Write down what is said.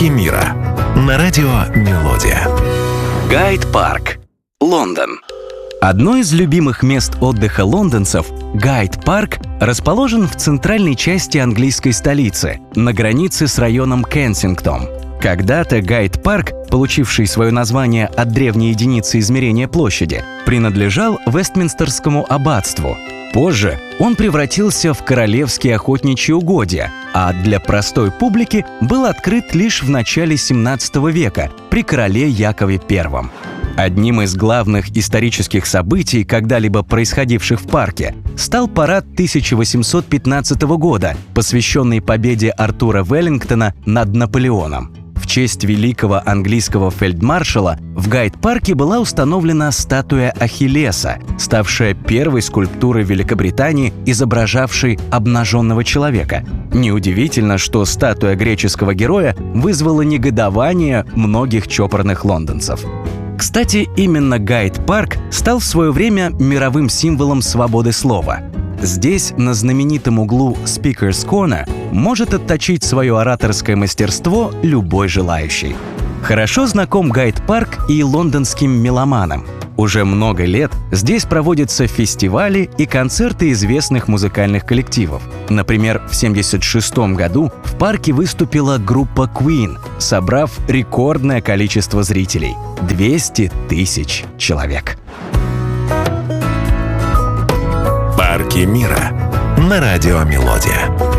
Парки мира на радио Мелодия. Гайд-парк, Лондон. Одно из любимых мест отдыха лондонцев, Гайд-парк, расположен в центральной части английской столицы, на границе с районом Кенсингтон. Когда-то Гайд-парк, получивший свое название от древней единицы измерения площади, принадлежал Вестминстерскому аббатству. Позже он превратился в королевские охотничьи угодья, а для простой публики был открыт лишь в начале 17 века при короле Якове I. Одним из главных исторических событий, когда-либо происходивших в парке, стал парад 1815 года, посвященный победе Артура Веллингтона над Наполеоном. В честь великого английского фельдмаршала в Гайд-парке была установлена статуя Ахиллеса, ставшая первой скульптурой Великобритании, изображавшей обнаженного человека. Неудивительно, что статуя греческого героя вызвала негодование многих чопорных лондонцев. Кстати, именно Гайд-парк стал в свое время мировым символом свободы слова. Здесь, на знаменитом углу Speaker's Corner, может отточить свое ораторское мастерство любой желающий. Хорошо знаком Гайд-парк и лондонским меломанам. Уже много лет здесь проводятся фестивали и концерты известных музыкальных коллективов. Например, в 1976 году в парке выступила группа Queen, собрав рекордное количество зрителей – 200 тысяч человек. Парки мира на радио Мелодия.